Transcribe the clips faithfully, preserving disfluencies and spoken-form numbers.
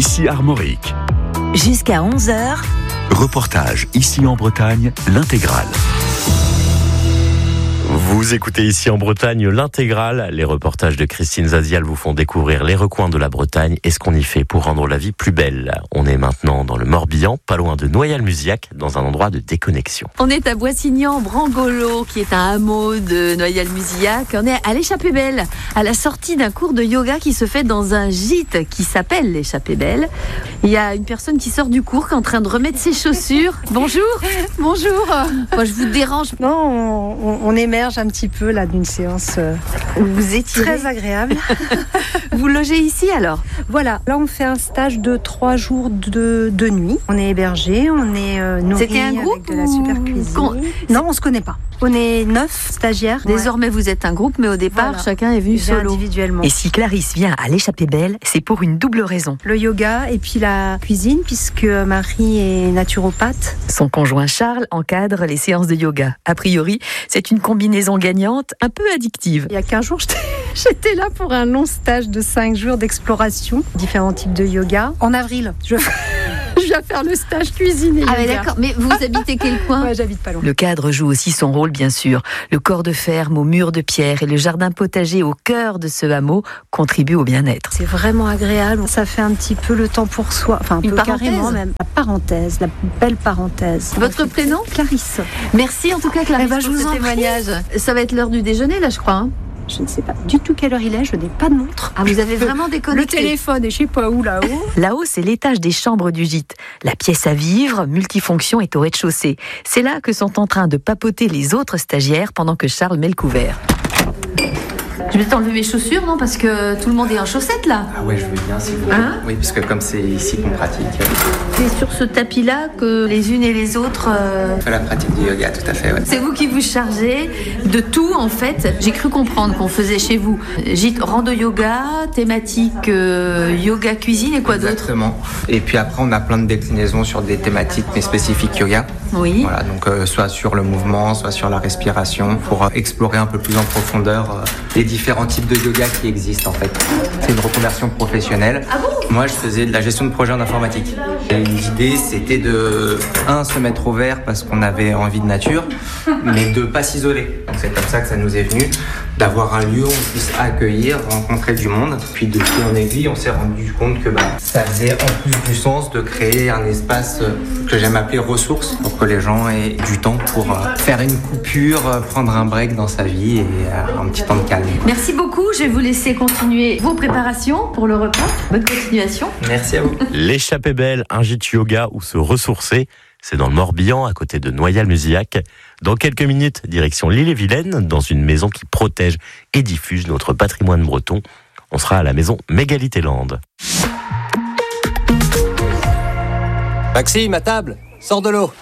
Ici Armorique. Jusqu'à onze heures. Reportage Ici en Bretagne, l'intégrale. Vous écoutez Ici en Bretagne l'intégrale. Les reportages de Christine Zazial vous font découvrir les recoins de la Bretagne et ce qu'on y fait pour rendre la vie plus belle. On est maintenant dans le Morbihan, pas loin de Noyal-Musiac, dans un endroit de déconnexion. On est à Boissignan-Brangolo, qui est un hameau de Noyal-Musiac. On est à l'Échappée Belle, à la sortie d'un cours de yoga qui se fait dans un gîte qui s'appelle l'Échappée Belle. Il y a une personne qui sort du cours, qui est en train de remettre ses chaussures. Bonjour. Bonjour. Moi, je vous dérange. Non, on, on émerge un petit peu là d'une séance euh, Vous étirez. très agréable. Vous logez ici alors? Voilà, là on fait un stage de trois jours de, de nuit. On est hébergé, on est euh, nourri. C'était un groupe avec de la super cuisine. Con... Non, on se connaît pas. On est neuf stagiaires. Désormais, vous êtes un groupe, mais au départ, Voilà. chacun est venu solo. Individuellement. Et si Clarisse vient à l'Échappée Belle, c'est pour une double raison. Le yoga et puis la cuisine, puisque Marie est naturopathe. Son conjoint Charles encadre les séances de yoga. A priori, c'est une combinaison gagnante, un peu addictive. Il y a quinze jours, j'étais, j'étais là pour un long stage de cinq jours d'exploration, différents types de yoga. En avril, je, je viens faire le stage cuisine et Ah, mais yoga. d'accord. Mais vous habitez quel coin? Ouais, j'habite pas loin. Le cadre joue aussi son rôle, bien sûr. Le corps de ferme aux murs de pierre et le jardin potager au cœur de ce hameau contribuent au bien-être. C'est vraiment agréable. Ça fait un petit peu le temps pour soi. Enfin, un Une peu parenthèse. carrément même. La parenthèse, la belle parenthèse. Votre prénom? Clarisse. Merci en tout cas, Clarisse, Eh ben, je pour vous ce en prie. témoignage. Ça va être l'heure du déjeuner, là, je crois. Hein. Je ne sais pas du tout quelle heure il est. Je n'ai pas de montre. Ah, vous avez vraiment Le déconnecté. téléphone est je sais pas où là-haut. Là-haut, c'est l'étage des chambres du gîte. La pièce à vivre, multifonction, est au rez-de-chaussée. C'est là que sont en train de papoter les autres stagiaires pendant que Charles met le couvert. Je vais t'enlever mes chaussures, non? Parce que tout le monde est en chaussettes, là. Ah ouais, je veux bien, si vous voulez. Hein Oui, parce que comme c'est ici qu'on pratique, C'est sur ce tapis-là que les unes et les autres... euh, on fait la pratique du yoga, tout à fait, ouais. C'est vous qui vous chargez de tout, en fait. J'ai cru comprendre qu'on faisait chez vous gîte rando yoga, thématique euh, yoga cuisine et quoi d'autre? Exactement. Et puis après, on a plein de déclinaisons sur des thématiques, mais spécifiques yoga. Oui. Voilà, donc euh, soit sur le mouvement, soit sur la respiration, pour euh, explorer un peu plus en profondeur euh, les différents types de yoga qui existent, en fait. C'est une reconversion professionnelle. Ah bon? Moi, je faisais de la gestion de projet en informatique. Et l'idée, c'était de, un, se mettre au vert parce qu'on avait envie de nature, mais de pas s'isoler. Donc c'est comme ça que ça nous est venu, d'avoir un lieu où on puisse accueillir, rencontrer du monde. Puis de fil en aiguille, on s'est rendu compte que bah, ça faisait en plus du sens de créer un espace que j'aime appeler ressources, pour que les gens aient du temps pour euh, faire une coupure, euh, prendre un break dans sa vie et euh, un petit temps de calme. Merci beaucoup. Je vais vous laisser continuer vos préparations pour le repas. Bonne continuation. Merci à vous. L'Échappée Belle, un gîte yoga où se ressourcer. C'est dans le Morbihan, à côté de Noyal-Musiac. Dans quelques minutes, direction l'Île-et-Vilaine, dans une maison qui protège et diffuse notre patrimoine breton. On sera à la maison Mégalitée-Land. Maxime, à table, sors de l'eau.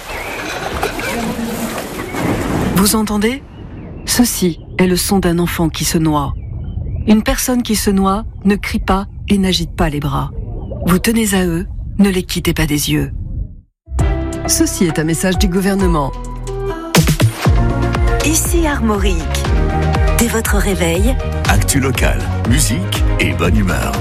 Vous entendez? Ceci est le son d'un enfant qui se noie. Une personne qui se noie ne crie pas et n'agite pas les bras. Vous tenez à eux, ne les quittez pas des yeux. Ceci est un message du gouvernement. Ici Armorique. Dès votre réveil, Actu local, musique et bonne humeur.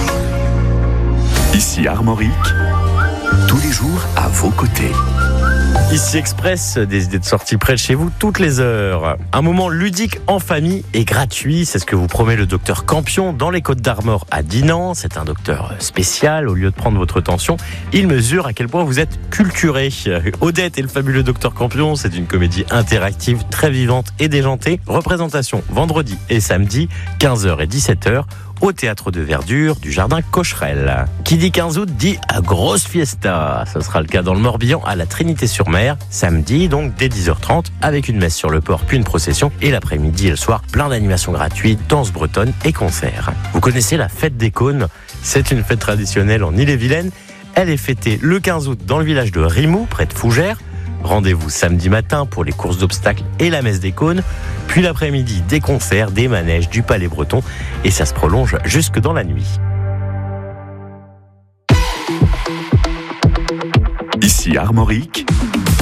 Ici Armorique, tous les jours à vos côtés. Ici Express, des idées de sortie près de chez vous toutes les heures. Un moment ludique en famille et gratuit, c'est ce que vous promet le docteur Campion dans les Côtes d'Armor à Dinan. C'est un docteur spécial, au lieu de prendre votre tension, il mesure à quel point vous êtes culturé. Odette et le fabuleux docteur Campion, c'est une comédie interactive très vivante et déjantée. Représentation vendredi et samedi, quinze heures et dix-sept heures. Au théâtre de verdure du jardin Cocherel. Qui dit quinze août dit à grosse fiesta. Ce sera le cas dans le Morbihan à la Trinité-sur-Mer, samedi donc dès dix heures trente, avec une messe sur le port puis une procession, et l'après-midi et le soir plein d'animations gratuites, danse bretonne et concerts. Vous connaissez la fête des cônes? C'est une fête traditionnelle en Île-et-Vilaine. Elle est fêtée le quinze août dans le village de Rimou, près de Fougères. Rendez-vous samedi matin pour les courses d'obstacles et la messe des cônes. Puis l'après-midi, des concerts, des manèges, du palais breton. Et ça se prolonge jusque dans la nuit. Ici Armorique,